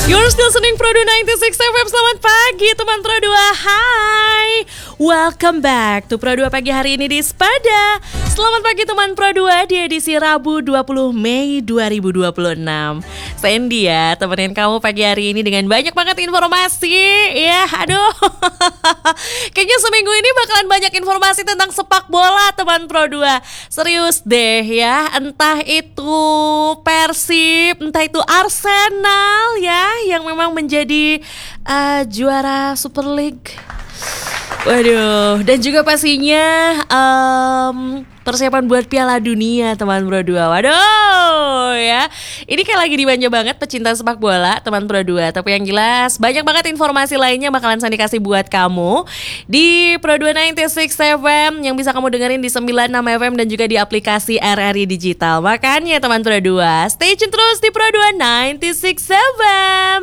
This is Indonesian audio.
You're still listening Pro 2 96 FM. Selamat pagi teman Pro 2. Hai. Welcome back to Pro 2 pagi hari ini di Spada. Selamat pagi teman Pro 2 di edisi Rabu 20 Mei 2026. Sandy ya, temenin kamu pagi hari ini dengan banyak banget informasi. Ya, aduh. Kayaknya seminggu ini bakalan banyak informasi tentang sepak bola teman Pro 2. Serius deh ya, entah itu Persib, entah itu Arsenal ya, yang memang menjadi juara Super League. Waduh, dan juga pastinya persiapan buat Piala Dunia teman Pro 2. Waduh ya, ini kayak lagi dimanja banget pecinta sepak bola teman Pro 2. Tapi yang jelas banyak banget informasi lainnya bakalan Sandi kasih buat kamu di Pro 2 96 FM yang bisa kamu dengerin di 96 FM dan juga di aplikasi RRI Digital. Makanya teman Pro 2, stay tune terus di Pro 2 96 FM.